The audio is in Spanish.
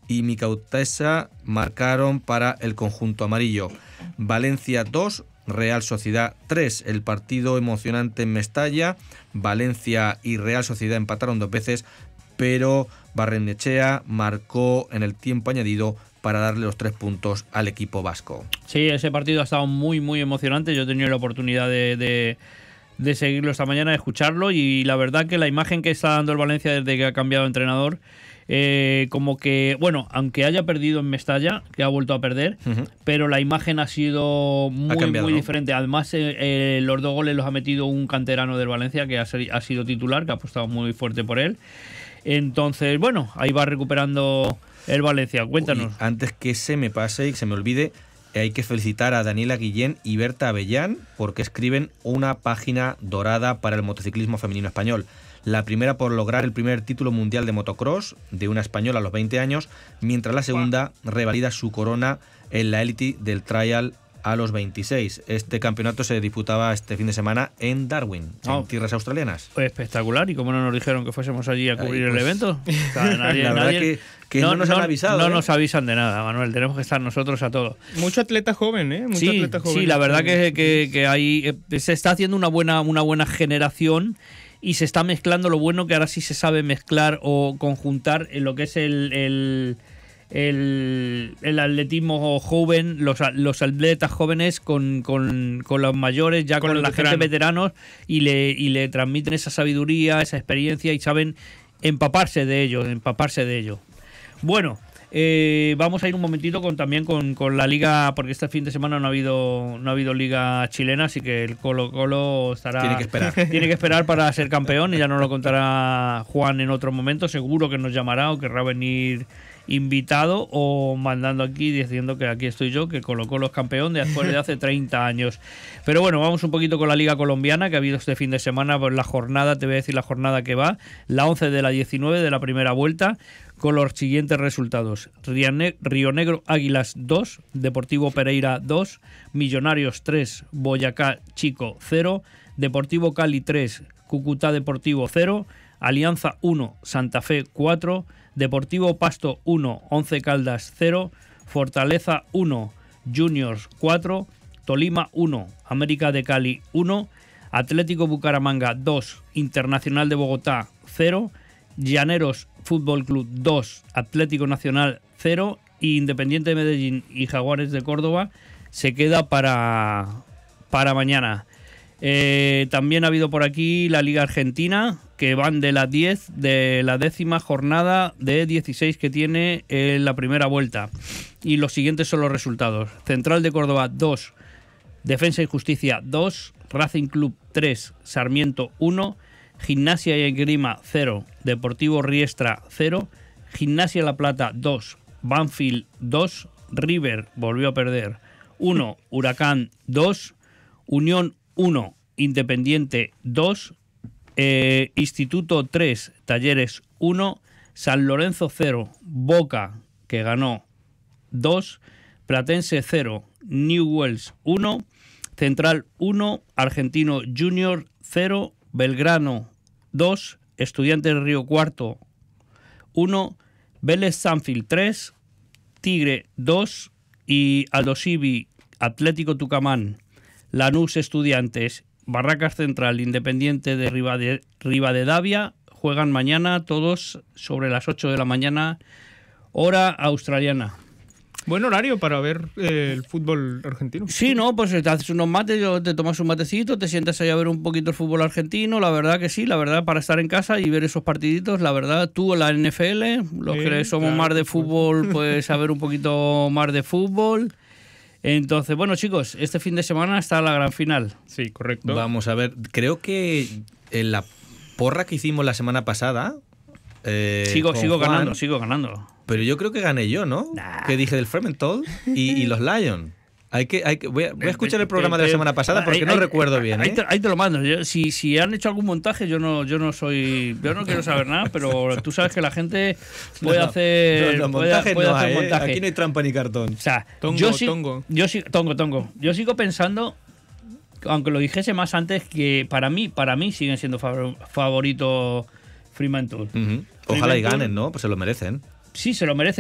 y Micautesa marcaron para el conjunto amarillo. Valencia 2, Real Sociedad 3. El partido emocionante en Mestalla. Valencia y Real Sociedad empataron 2 veces, pero Barrenechea marcó en el tiempo añadido para darle los 3 puntos al equipo vasco. Sí, ese partido ha estado muy, muy emocionante. Yo he tenido la oportunidad de seguirlo esta mañana, de escucharlo, y la verdad que la imagen que está dando el Valencia desde que ha cambiado de entrenador, como que, bueno, aunque haya perdido en Mestalla, que ha vuelto a perder, pero la imagen ha sido muy diferente. Además, los 2 goles los ha metido un canterano del Valencia que ha sido titular, que ha apostado muy fuerte por él. Entonces, bueno, ahí va recuperando el Valencia. Cuéntanos. Antes que se me pase y que se me olvide, hay que felicitar a Daniela Guillén y Berta Avellán porque escriben una página dorada para el motociclismo femenino español. La primera por lograr el primer título mundial de motocross de una española a los 20 años, mientras la segunda revalida su corona en la élite del trial a los 26. Este campeonato se disputaba este fin de semana en Darwin, en tierras australianas. Espectacular, y como no nos dijeron que fuésemos allí a cubrir el evento. O sea, la verdad que no nos han avisado. No nos avisan de nada, Manuel, tenemos que estar nosotros a todo. Mucho atleta joven, ¿eh? Sí, la verdad que ahí se está haciendo una buena generación, y se está mezclando lo bueno, que ahora sí se sabe mezclar o conjuntar en lo que es el atletismo joven, los atletas jóvenes con los mayores, ya con la gente veteranos, y le transmiten esa sabiduría, esa experiencia, y saben empaparse de ello. Bueno, vamos a ir un momentito también con la liga, porque este fin de semana no ha habido liga chilena, así que el Colo-Colo tiene que esperar para ser campeón, y ya nos lo contará Juan en otro momento. Seguro que nos llamará o querrá venir invitado, o mandando aquí diciendo que aquí estoy yo, que Colo-Colo es campeón después de hace 30 años. Pero bueno, vamos un poquito con la liga colombiana que ha habido este fin de semana. Pues la jornada, te voy a decir la jornada que va, la 11 de la 19 de la primera vuelta, con los siguientes resultados: Río Negro Águilas 2, Deportivo Pereira 2, Millonarios 3, Boyacá Chico 0, Deportivo Cali 3, Cúcuta Deportivo 0, Alianza 1, Santa Fe 4, Deportivo Pasto 1, Once Caldas 0, Fortaleza 1, Juniors 4, Tolima 1, América de Cali 1, Atlético Bucaramanga 2, Internacional de Bogotá 0, Llaneros Fútbol Club 2, Atlético Nacional 0, y Independiente de Medellín y Jaguares de Córdoba se queda para mañana. También ha habido por aquí la Liga Argentina, que van de la 10ª jornada de 16 que tiene la primera vuelta, y los siguientes son los resultados: Central de Córdoba 2, Defensa y Justicia 2, Racing Club 3, Sarmiento 1, Gimnasia y Esgrima 0, Deportivo Riestra 0, Gimnasia La Plata 2, Banfield 2, River volvió a perder 1, Huracán 2, Unión 1, Independiente 2, Instituto 3, Talleres 1, San Lorenzo 0, Boca, que ganó 2, Platense 0, Newell's 1, Central 1, Argentino Junior 0, Belgrano 2, Estudiantes de Río Cuarto 1, Vélez Sanfield 3, Tigre 2, y Aldosivi Atlético Tucumán, Lanús Estudiantes, Barracas Central, Independiente de Rivadavia juegan mañana todos sobre las 8 de la mañana, hora australiana. Buen horario para ver el fútbol argentino. Sí, no, pues te haces unos mates, te tomas un matecito, te sientas ahí a ver un poquito el fútbol argentino. La verdad que sí, la verdad, para estar en casa y ver esos partiditos, la verdad, tú la NFL, los que somos más de fútbol, pues a ver un poquito más de fútbol. Entonces, bueno, chicos, este fin de semana está la gran final. Sí, correcto. Vamos a ver, creo que en la porra que hicimos la semana pasada... sigo ganando. Pero yo creo que gané yo, ¿no? Nah. Que dije del Fremantle y los Lions. Voy a escuchar el programa de la semana pasada porque no recuerdo bien. Ahí te lo mando. Si han hecho algún montaje, yo no quiero saber nada, pero tú sabes que la gente puede hacer montaje. Aquí no hay trampa ni cartón. O sea, Tongo. Yo sigo pensando, aunque lo dijese más antes, que para mí siguen siendo favorito Fremantle. Ojalá y ganen, ¿no? Pues se lo merecen. Sí, se lo merecen.